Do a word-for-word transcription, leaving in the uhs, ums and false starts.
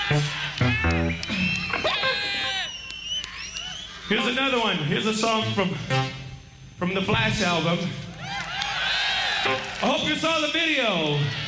Here's another one. Here's a song from from the Flash album. I hope you saw the video.